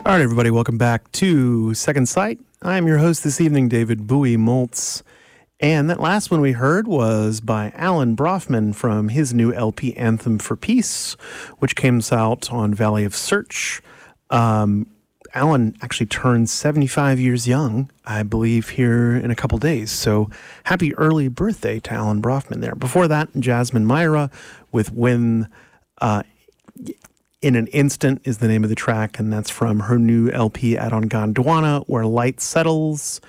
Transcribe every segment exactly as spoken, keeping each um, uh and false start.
All right, everybody, welcome back to Second Sight. I'm your host this evening, David Bowie Moltz. And that last one we heard was by Alan Brofman from his new L P Anthem for Peace, which came out on Valley of Search. Um, Alan actually turns seventy-five years young, I believe, here in a couple days. So happy early birthday to Alan Brofman there. Before that, Jasmine Myra with When uh, In an Instant is the name of the track, and that's from her new L P out on Gondwana, Where Light Settles.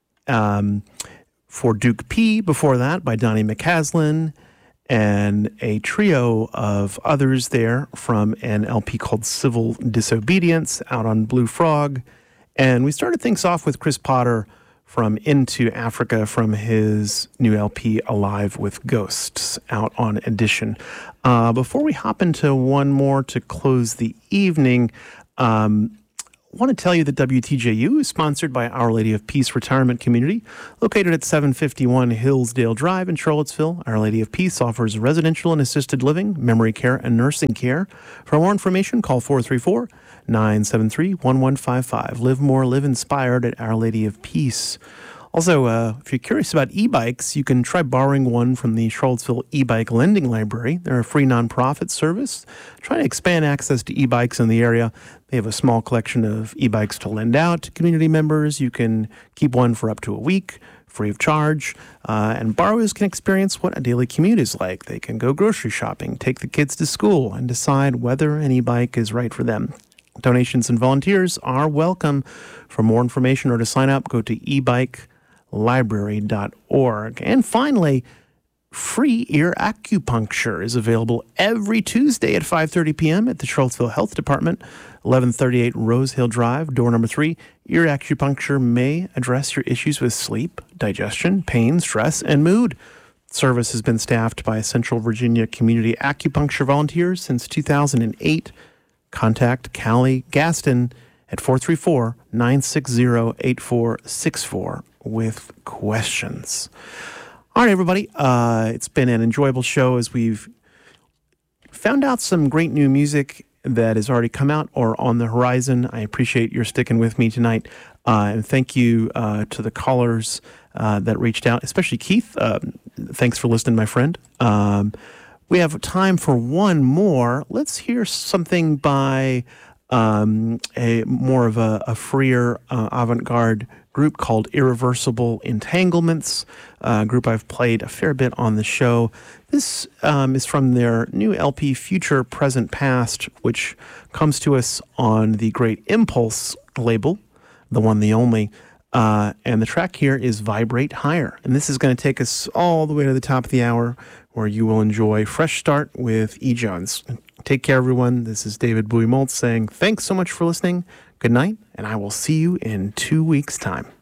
Um, for Duke P, before that, by Donnie McCaslin, and a trio of others there from an L P called Civil Disobedience out on Blue Frog. And we started things off with Chris Potter from Into Africa from his new L P Alive with Ghosts out on Edition. Uh, before we hop into one more to close the evening, um, I want to tell you that W T J U is sponsored by Our Lady of Peace Retirement Community, located at seven fifty-one Hillsdale Drive in Charlottesville. Our Lady of Peace offers residential and assisted living, memory care, and nursing care. For more information, call four three four, nine seven three, one one five five. Live more, live inspired at Our Lady of Peace. Also, uh, if you're curious about e-bikes, you can try borrowing one from the Charlottesville e-bike lending library. They're a free nonprofit service trying to expand access to e-bikes in the area. They have a small collection of e-bikes to lend out to community members. You can keep one for up to a week, free of charge. Uh, and borrowers can experience what a daily commute is like. They can go grocery shopping, take the kids to school, and decide whether an e-bike is right for them. Donations and volunteers are welcome. For more information or to sign up, go to e bike library dot org. And finally, free ear acupuncture is available every Tuesday at five thirty p.m. at the Charlottesville Health Department, eleven thirty-eight Rose Hill Drive, door number three. Ear acupuncture may address your issues with sleep, digestion, pain, stress, and mood. Service has been staffed by Central Virginia Community Acupuncture volunteers since two thousand eight. Contact Callie Gaston at four three four, nine six zero, eight four six four with questions. All right, everybody. Uh, it's been an enjoyable show as we've found out some great new music that has already come out or on the horizon. I appreciate your sticking with me tonight. Uh, and thank you uh, to the callers uh, that reached out, especially Keith. Uh, thanks for listening, my friend. Um, we have time for one more. Let's hear something by um, a more of a, a freer uh, avant-garde group called Irreversible Entanglements, a group I've played a fair bit on the show. This um, is from their new L P, Future, Present, Past, which comes to us on the Great Impulse label, the one, the only. Uh, and the track here is Vibrate Higher. And this is going to take us all the way to the top of the hour, where you will enjoy Fresh Start with E. Jones. Take care, everyone. This is David Bowie Moltz saying thanks so much for listening. Good night, and I will see you in two weeks' time.